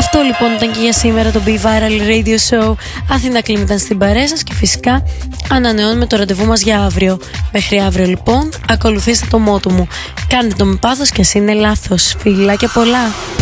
Αυτό λοιπόν ήταν και για σήμερα το Be Viral Radio Show. Αθήνα Κλίμ ήταν στην παρέα σας και φυσικά ανανεώνουμε το ραντεβού μας για αύριο. Μέχρι αύριο λοιπόν, ακολουθήστε το μότο μου. Κάντε το με πάθος και ας είναι λάθος. Φιλάκια πολλά.